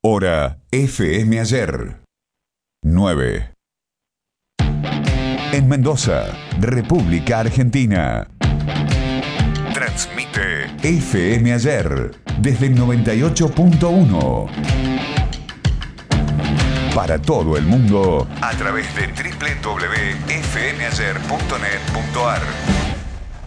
Hora FM Ayer. 9. En Mendoza, República Argentina. Transmite FM Ayer desde el 98.1. Para todo el mundo a través de www.fmayer.net.ar.